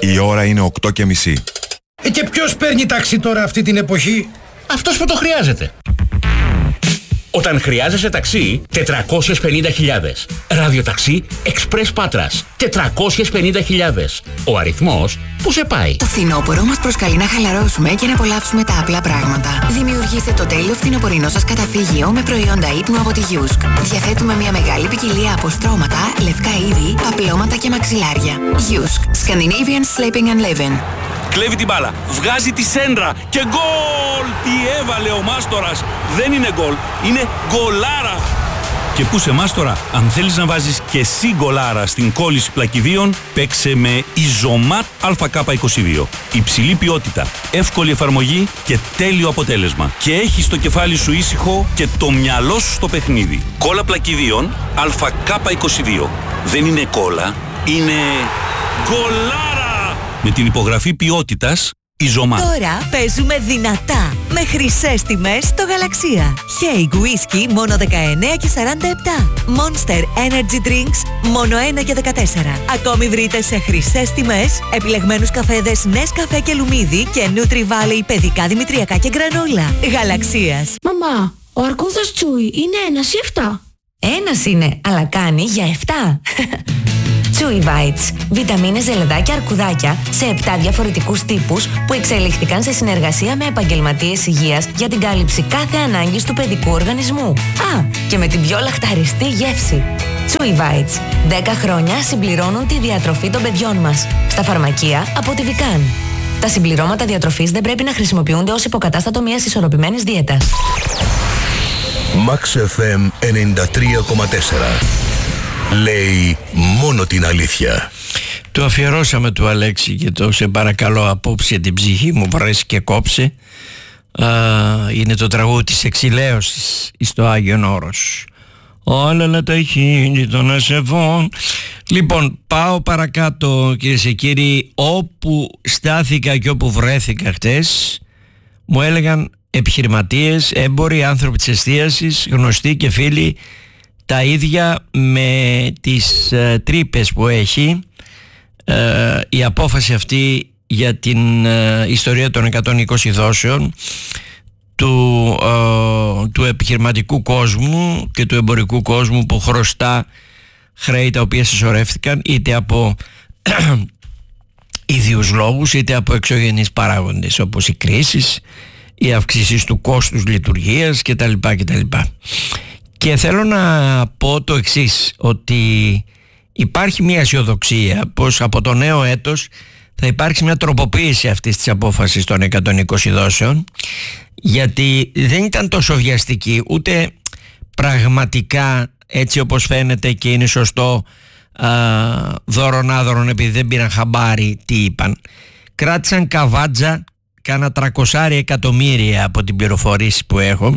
Η ώρα είναι 8:30. Και ποιος παίρνει ταξί τώρα αυτή την εποχή? Αυτός που το χρειάζεται. Όταν χρειάζεσαι ταξί, 450.000. Ραδιοταξί Express Πάτρας, 450.000. Ο αριθμός που σε πάει. Το φθινόπωρο μας προσκαλεί να χαλαρώσουμε και να απολαύσουμε τα απλά πράγματα. Δημιουργήστε το τέλειο φθινοπορεινό σας καταφύγιο με προϊόντα ύπνου από τη Yusk. Διαθέτουμε μια μεγάλη ποικιλία από στρώματα, λευκά είδη, παπλώματα και μαξιλάρια. Yusk. Scandinavian Sleeping and Living. Κλέβει την μπάλα, βγάζει τη σέντρα και γκολ! Τι έβαλε ο Μάστορας! Δεν είναι γκολ, είναι γκολάρα! Και πού σε Μάστορα, αν θέλεις να βάζεις και εσύ γκολάρα στην κόλληση πλακιδίων, παίξε με Isomat ΑΚ22. Υψηλή ποιότητα, εύκολη εφαρμογή και τέλειο αποτέλεσμα. Και έχεις το κεφάλι σου ήσυχο και το μυαλό σου στο παιχνίδι. Κόλλα πλακιδίων ΑΚ22. Δεν είναι κόλλα, είναι γκολάρα! Με την υπογραφή ποιότητας Isomat. Τώρα παίζουμε δυνατά με χρυσές τιμές στο Γαλαξία. Hake Whisky μόνο 19,47. Monster Energy Drinks μόνο 1,14. Ακόμη βρείτε σε χρυσές τιμές επιλεγμένους καφέδες Nescafe και Λουμίδι και Nutri Valley παιδικά δημητριακά και γκρανόλα. Γαλαξίας. Μαμά, ο αρκούδας Τσούι είναι 1 ή 7? Ένας είναι, αλλά κάνει για 7. Chewy Bites. Βιταμίνες, ζελεδάκια, αρκουδάκια σε 7 διαφορετικούς τύπους που εξελίχθηκαν σε συνεργασία με επαγγελματίες υγείας για την κάλυψη κάθε ανάγκης του παιδικού οργανισμού. Α, και με την πιο λαχταριστή γεύση. Chewy Bites. 10 χρόνια συμπληρώνουν τη διατροφή των παιδιών μας. Στα φαρμακεία από τη Vican. Τα συμπληρώματα διατροφής δεν πρέπει να χρησιμοποιούνται ως υποκατάστατο μιας ισορροπημένης δίαιτας. Max FM 93,4. Λέει μόνο την αλήθεια. Το αφιερώσαμε του Αλέξη και το «Σε παρακαλώ απόψε την ψυχή μου βρες και κόψε». Είναι το τραγούδι της εξηλαίωσης στο Άγιον Όρος. Όλα τα χείλη των ασεβών. Λοιπόν, πάω παρακάτω κυρίες και κύριοι. Όπου στάθηκα και όπου βρέθηκα χτες, μου έλεγαν επιχειρηματίες, έμποροι, άνθρωποι της εστίασης, γνωστοί και φίλοι, τα ίδια με τις τρύπες που έχει η απόφαση αυτή για την ιστορία των 120 δόσεων του επιχειρηματικού κόσμου και του εμπορικού κόσμου που χρωστά χρέη τα οποία συσσωρεύτηκαν είτε από ίδιους λόγους είτε από εξωγενείς παράγοντες όπως οι κρίσεις, οι αυξήσεις του κόστους λειτουργίας κτλ. Και θέλω να πω το εξής, ότι υπάρχει μια αισιοδοξία πως από το νέο έτος θα υπάρξει μια τροποποίηση αυτής της απόφασης των 120 δόσεων, γιατί δεν ήταν τόσο βιαστική ούτε πραγματικά έτσι όπως φαίνεται και είναι σωστό δώρον άδωρον επειδή δεν πήραν χαμπάρι τι είπαν. Κράτησαν καβάτζα κάνα 300 εκατομμύρια από την πληροφορήση που έχω,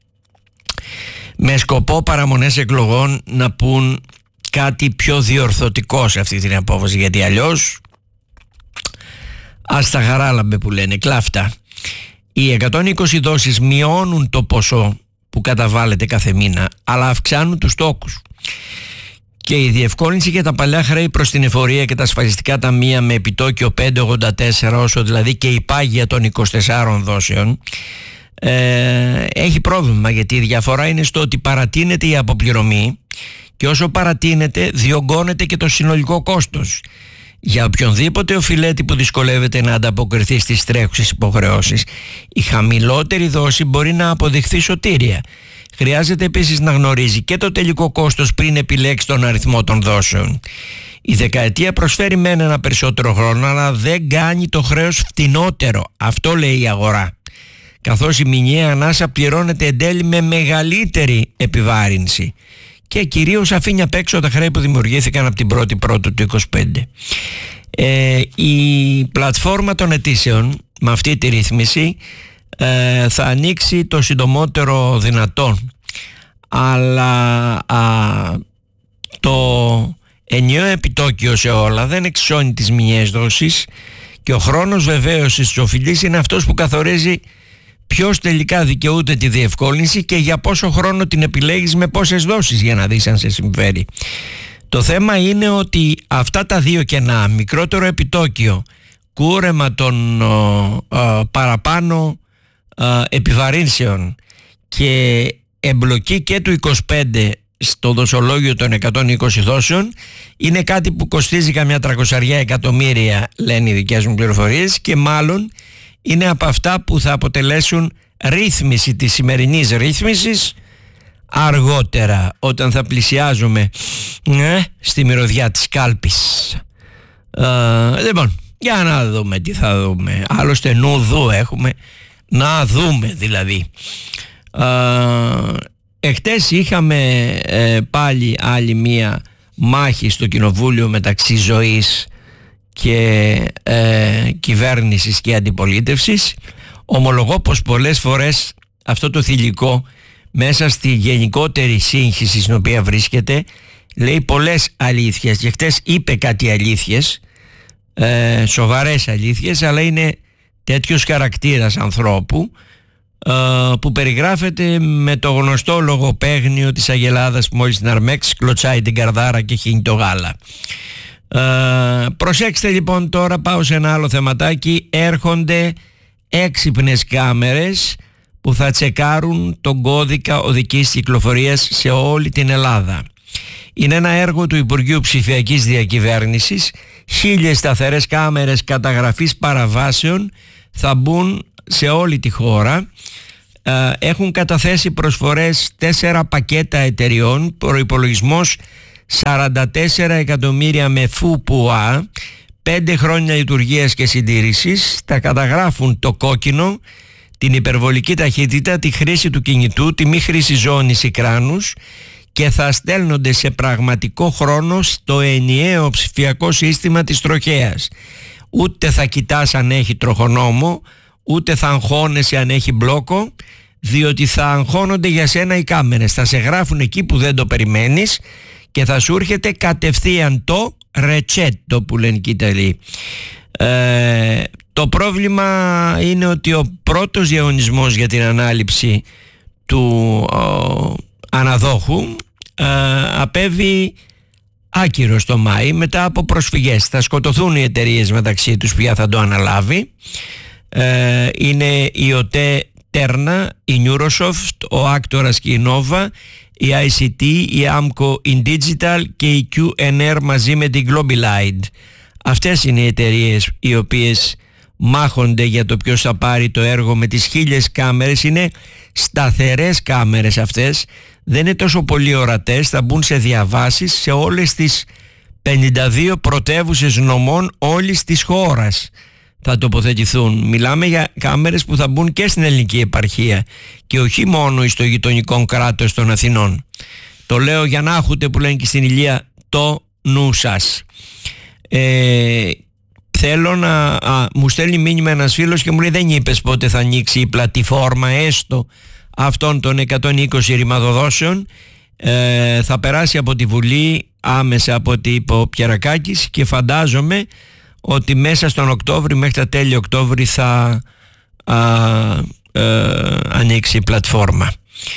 με σκοπό παραμονές εκλογών να πούν κάτι πιο διορθωτικό σε αυτή την απόφαση, γιατί αλλιώς ας τα χαράλαμπε που λένε, κλάφτα. Οι 120 δόσεις μειώνουν το ποσό που καταβάλλεται κάθε μήνα, αλλά αυξάνουν τους τόκους. Και η διευκόλυνση για τα παλιά χρέη προς την εφορία και τα ασφαλιστικά ταμεία με επιτόκιο 5,84, όσο δηλαδή και η πάγια των 24 δόσεων, έχει πρόβλημα, γιατί η διαφορά είναι στο ότι παρατείνεται η αποπληρωμή και όσο παρατείνεται διωγγώνεται και το συνολικό κόστος. Για οποιονδήποτε οφειλέτη που δυσκολεύεται να ανταποκριθεί στις τρέχουσες υποχρεώσεις, η χαμηλότερη δόση μπορεί να αποδειχθεί σωτήρια. Χρειάζεται επίσης να γνωρίζει και το τελικό κόστος πριν επιλέξει τον αριθμό των δόσεων. Η δεκαετία προσφέρει μεν ένα περισσότερο χρόνο, αλλά δεν κάνει το χρέος φτηνότερο. Αυτό λέει η αγορά. Καθώς η μηνιαία ανάσα πληρώνεται εν τέλει με μεγαλύτερη επιβάρυνση και κυρίως αφήνει απ' έξω τα χρέη που δημιουργήθηκαν από την 1η Πρώτου του 2025. Η πλατφόρμα των αιτήσεων με αυτή τη ρύθμιση θα ανοίξει το συντομότερο δυνατόν, αλλά το ενιαίο επιτόκιο σε όλα δεν εξισώνει τις μηνιαίες δόσεις και ο χρόνος βεβαίωσης της οφειλής είναι αυτός που καθορίζει ποιος τελικά δικαιούται τη διευκόλυνση και για πόσο χρόνο την επιλέγεις, με πόσες δόσεις, για να δεις αν σε συμφέρει. Το θέμα είναι ότι αυτά τα δύο κενά, μικρότερο επιτόκιο κούρεμα των παραπάνω επιβαρύνσεων και εμπλοκή και του 25 στο δοσολόγιο των 120 δόσεων είναι κάτι που κοστίζει καμιά 300 εκατομμύρια, λένε οι δικές μου πληροφορίες, και μάλλον είναι από αυτά που θα αποτελέσουν ρύθμιση της σημερινής ρύθμισης αργότερα, όταν θα πλησιάζουμε στη μυρωδιά της κάλπης. Λοιπόν, για να δούμε τι θα δούμε. Άλλωστε νουδού έχουμε να δούμε δηλαδή. Εχτες είχαμε πάλι άλλη μία μάχη στο κοινοβούλιο μεταξύ ζωής και κυβέρνησης και αντιπολίτευσης. Ομολογώ πως πολλές φορές αυτό το θηλυκό, μέσα στη γενικότερη σύγχυση στην οποία βρίσκεται, λέει πολλές αλήθειες, και χτες είπε κάτι αλήθειες, σοβαρές αλήθειες, αλλά είναι τέτοιος χαρακτήρας ανθρώπου που περιγράφεται με το γνωστό λογοπαίγνιο της Αγελάδας που μόλις την αρμέξει κλωτσάει την καρδάρα και χύνει το γάλα. Προσέξτε λοιπόν, τώρα πάω σε ένα άλλο θεματάκι. Έρχονται έξυπνες κάμερες που θα τσεκάρουν τον κώδικα οδικής κυκλοφορίας σε όλη την Ελλάδα. Είναι ένα έργο του Υπουργείου Ψηφιακής Διακυβέρνησης. 1.000 σταθερές κάμερες καταγραφής παραβάσεων θα μπουν σε όλη τη χώρα. Έχουν καταθέσει προσφορές 4 πακέτα εταιριών, προϋπολογισμός 44 εκατομμύρια με ΦΠΑ, 5 χρόνια λειτουργίας και συντήρησης. Τα καταγράφουν το κόκκινο, την υπερβολική ταχύτητα, τη χρήση του κινητού, τη μη χρήση ζώνης ή κράνους, και θα στέλνονται σε πραγματικό χρόνο στο ενιαίο ψηφιακό σύστημα της τροχέας. Ούτε θα κοιτάς αν έχει τροχονόμο, ούτε θα αγχώνεσαι αν έχει μπλόκο, διότι θα αγχώνονται για σένα οι κάμερες. Θα σε γράφουν εκεί που δεν το περιμένεις και θα σου έρχεται κατευθείαν το ρετσέτο που λένε οι Ιταλοί. Το πρόβλημα είναι ότι ο πρώτος διαγωνισμός για την ανάληψη του αναδόχου απέβη άκυρος το Μάη μετά από προσφυγές. Θα σκοτωθούν οι εταιρείες μεταξύ τους ποια θα το αναλάβει. Είναι η ΟΤΕ Τέρνα, η Neurosoft, ο Άκτορας και η Nova, η ICT, η Amco Indigital και η QNR μαζί με την Globalide. Αυτές είναι οι εταιρείες οι οποίες μάχονται για το ποιος θα πάρει το έργο με τις 1.000 κάμερες. Είναι σταθερές κάμερες αυτές, δεν είναι τόσο πολύ ορατές, θα μπουν σε διαβάσεις σε όλες τις 52 πρωτεύουσες νομών όλης της χώρας. Θα τοποθετηθούν. Μιλάμε για κάμερες που θα μπουν και στην ελληνική επαρχία και όχι μόνο στο γειτονικό κράτος των Αθηνών. Το λέω για να έχετε, που λένε και στην Ηλία, το νου σας. Θέλω να... μου στέλνει μήνυμα ένας φίλος και μου λέει, δεν είπες πότε θα ανοίξει η πλατφόρμα έστω αυτών των 120 ρημαδοδόσεων. Θα περάσει από τη Βουλή άμεσα από ό,τι είπε ο Πιερακάκης και φαντάζομαι ότι μέσα στον Οκτώβρη, μέχρι τα τέλη Οκτώβρη θα ανοίξει η πλατφόρμα.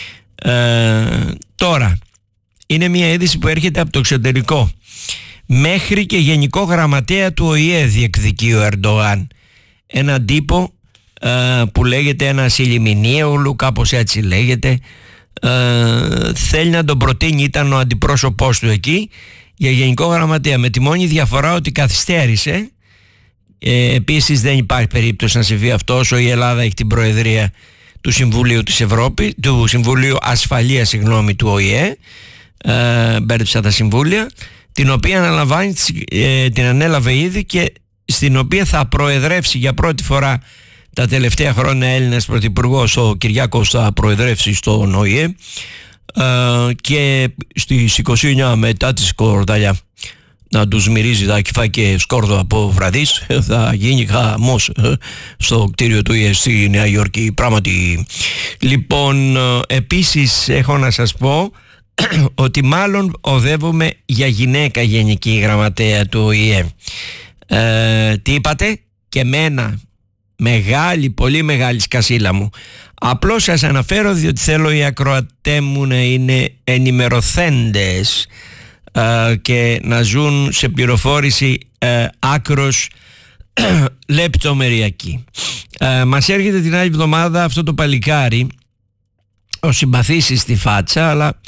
Τώρα είναι μια είδηση που έρχεται από το εξωτερικό. Μέχρι και γενικό γραμματέα του ΟΗΕ διεκδικεί ο Ερντογάν. Έναν τύπο που λέγεται ένα Σιλιμινίογλου, κάπως έτσι λέγεται. Θέλει να τον προτείνει, ήταν ο αντιπρόσωπός του εκεί για γενικό γραμματέα, με τη μόνη διαφορά ότι καθυστέρησε. Επίσης δεν υπάρχει περίπτωση να συμβεί αυτό όσο η Ελλάδα έχει την προεδρία του Συμβουλίου της Ευρώπης, του Συμβουλίου Ασφαλείας του ΟΗΕ, μπέρδεψα τα συμβούλια, την οποία αναλαμβάνει, την ανέλαβε ήδη και στην οποία θα προεδρεύσει για πρώτη φορά τα τελευταία χρόνια Έλληνας πρωθυπουργός. Ο Κυριάκος θα προεδρεύσει στον ΟΗΕ και στις 29 μετά τη σκορδαλιά να τους μυρίζει τα κυφά και σκόρδο από βραδείς, θα γίνει χαμός στο κτίριο του ΟΗΕ στη Νέα Υόρκη, πράγματι. Λοιπόν, επίσης έχω να σας πω ότι μάλλον οδεύουμε για γυναίκα γενική γραμματέα του ΟΗΕ. Τι είπατε? Και μένα μεγάλη, πολύ μεγάλη σκασίλα μου. Απλώς σας αναφέρω διότι θέλω οι ακροατές μου να είναι ενημερωθέντες και να ζουν σε πληροφόρηση άκρος λεπτομεριακή. Μας έρχεται την άλλη εβδομάδα αυτό το παλικάρι, ο συμπαθής στη φάτσα, αλλά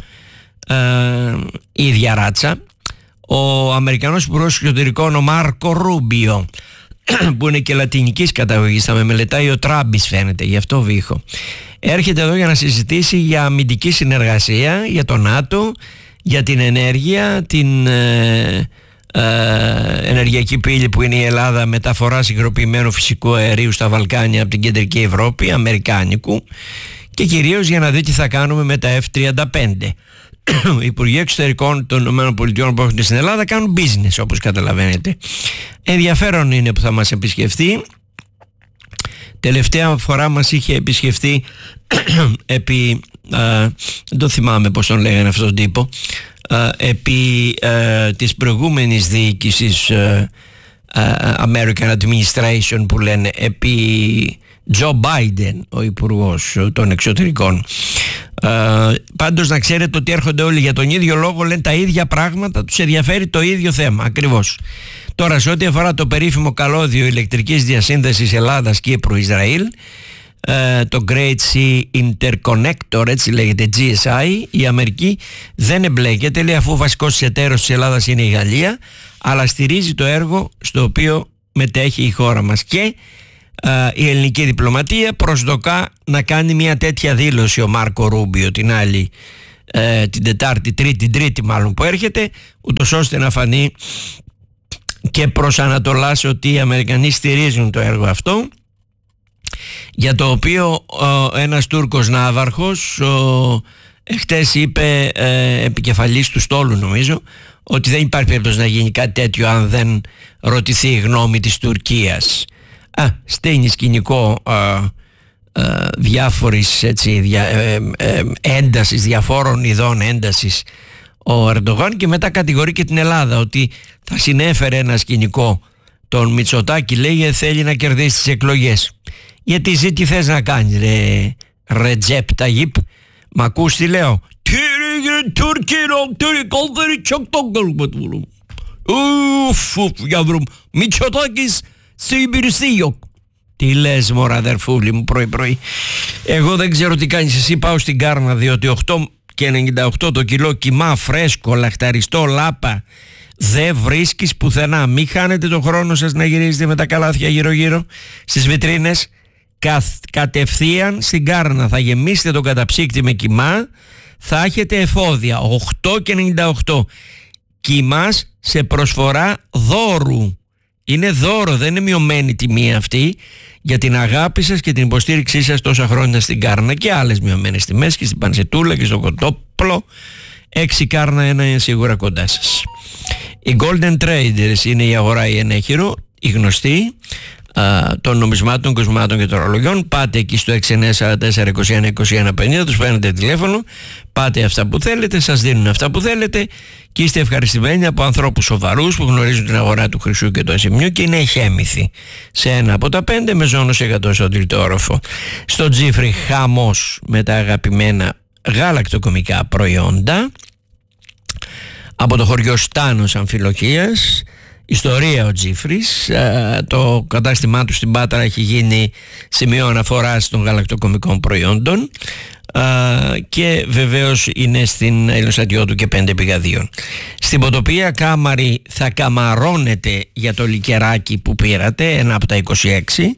η ίδια ράτσα, ο Αμερικανός Υπουργός Εξωτερικών, ο Μάρκο Ρούμπιο, που είναι και λατινικής καταγωγής, θα με μελετάει ο Τράμπης φαίνεται, γι' αυτό βήχω. Έρχεται εδώ για να συζητήσει για αμυντική συνεργασία, για το ΝΑΤΟ, για την ενέργεια, την ενεργειακή πύλη που είναι η Ελλάδα, μεταφορά υγροποιημένου φυσικού αερίου στα Βαλκάνια από την κεντρική Ευρώπη, αμερικάνικου, και κυρίως για να δει τι θα κάνουμε με τα F-35. Οι Υπουργοί Εξωτερικών των ΗΠΑ που έχουν στην Ελλάδα κάνουν business, όπως καταλαβαίνετε. Ενδιαφέρον είναι που θα μας επισκεφτεί. Τελευταία φορά μας είχε επισκεφτεί επί δεν το θυμάμαι πώς τον λέγανε αυτόν τον τύπο, επί της προηγούμενης διοίκησης American Administration που λένε, επί Joe Biden, ο Υπουργός των Εξωτερικών. Πάντως να ξέρετε ότι έρχονται όλοι για τον ίδιο λόγο, λένε τα ίδια πράγματα, τους ενδιαφέρει το ίδιο θέμα ακριβώς. Τώρα, σε ό,τι αφορά το περίφημο καλώδιο ηλεκτρικής διασύνδεσης Ελλάδας-Κύπρου-Ισραήλ, το Great Sea Interconnector, έτσι λέγεται, GSI, η Αμερική δεν εμπλέκεται, λέει, αφού ο βασικός εταίρος της Ελλάδας είναι η Γαλλία, αλλά στηρίζει το έργο στο οποίο μετέχει η χώρα μας. Και η ελληνική διπλωματία προσδοκά να κάνει μια τέτοια δήλωση ο Μάρκο Ρούμπιο την άλλη, την Τρίτη μάλλον που έρχεται, ούτως ώστε να φανεί και προς Ανατολάς ότι οι Αμερικανοί στηρίζουν το έργο αυτό, για το οποίο ένας Τούρκος ναύαρχος χτες είπε, επικεφαλής του στόλου νομίζω, ότι δεν υπάρχει περίπτωση να γίνει κάτι τέτοιο αν δεν ρωτηθεί η γνώμη της Τουρκίας. Στείνει σκηνικό διάφορης έντασης, διαφόρων ειδών έντασης ο Ερντογάν, και μετά κατηγορεί και την Ελλάδα ότι θα συνέφερε ένα σκηνικό τον Μητσοτάκη, λέει, θέλει να κερδίσει τις εκλογές. Γιατί εσύ τι θες να κάνεις, ρε Ρετζέπ Ταγίπ? Μ' ακούς τι λέω? Μητσοτάκης Σιμπηρσίο. Τι λες μωρά αδερφούλη μου πρωί? Εγώ δεν ξέρω τι κάνεις εσύ, πάω στην Κάρνα, διότι 8,98 το κιλό κιμά, φρέσκο, λαχταριστό, λάπα, δεν βρίσκεις πουθενά. Μην χάνετε τον χρόνο σας να γυρίζετε με τα καλάθια γύρω-γύρω στις βιτρίνες. Κατευθείαν στην Κάρνα θα γεμίσετε το καταψύκτη με κιμά, θα έχετε εφόδια. 8,98 κιμάς σε προσφορά δώρου. Είναι δώρο, δεν είναι μειωμένη τιμή αυτή, για την αγάπη σας και την υποστήριξή σας τόσα χρόνια στην Κάρνα, και άλλες μειωμένες τιμές και στην Πανσετούλα και στο Κοτόπλο. 6 Κάρνα 1 είναι σίγουρα κοντά σας. Οι Golden Traders είναι η αγορά η ενέχειρο, η γνωστή των νομισμάτων, κοσμάτων και των ορολογιών. Πάτε εκεί στο 6944212150, τους παίρνετε τηλέφωνο, πάτε αυτά που θέλετε, σας δίνουν αυτά που θέλετε και είστε ευχαριστημένοι από ανθρώπους σοβαρούς που γνωρίζουν την αγορά του χρυσού και του ασημιού και είναι εχέμηθοι σε ένα από τα 5 με ζώνος 100 στον τρίτο όροφο. Στο Τζίφρι χαμός με τα αγαπημένα γαλακτοκομικά προϊόντα από το χωριό Στάνος Αμφιλοχίας. Ιστορία ο Τζίφρις, το κατάστημά του στην Πάτρα έχει γίνει σημείο αναφοράς των γαλακτοκομικών προϊόντων και βεβαίως είναι στην Ελαιοσατιό του και 5 πηγαδίων. Στην Ποτοπία Κάμαρη θα καμαρώνετε για το λικεράκι που πήρατε, ένα από τα 26,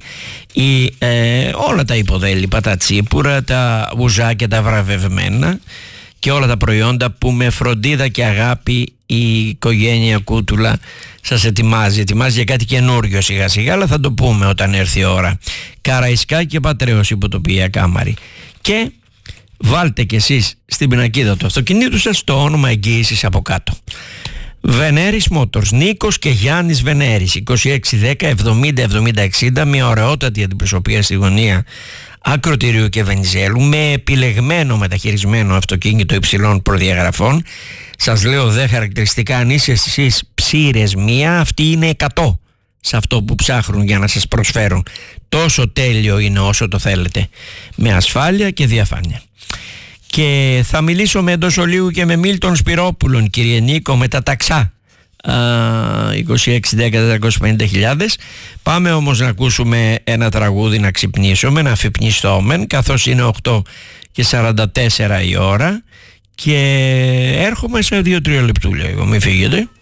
όλα τα υποδέλυπα, τα τσίπουρα, τα ουζάκια, τα βραβευμένα και όλα τα προϊόντα που με φροντίδα και αγάπη η οικογένεια Κούτουλα σας ετοιμάζει για κάτι καινούριο σιγά σιγά, αλλά θα το πούμε όταν έρθει η ώρα. Καραϊσκά και Πατρέως η Ποτοπία Κάμαρη. Και βάλτε κι εσείς στην πινακίδα του αυτοκινήτου σας το όνομα εγγύησης από κάτω. Βενέρης Motors, Νίκος και Γιάννης Βενέρης, 2610 70 70 60, μια ωραιότατη αντιπροσωπεία στη γωνία Ακροτηρίου και Βενιζέλου, με επιλεγμένο μεταχειρισμένο αυτοκίνητο υψηλών προδιαγραφών. Σας λέω δε χαρακτηριστικά, αν είστε εσείς ψήρες μία, αυτοί είναι 100 σε αυτό που ψάχνουν για να σας προσφέρουν. Τόσο τέλειο είναι όσο το θέλετε, με ασφάλεια και διαφάνεια. Και θα μιλήσω με εντός ολίγου και με Μίλτον Σπυρόπουλον, κύριε Νίκο, με τα ταξά 26-10-450.000. Πάμε όμως να ακούσουμε ένα τραγούδι να ξυπνήσουμε, να αφυπνιστόμεν, καθώς είναι 8:44 η ώρα, και έρχομαι σε 2-3 λεπτούλια. Μην φύγετε.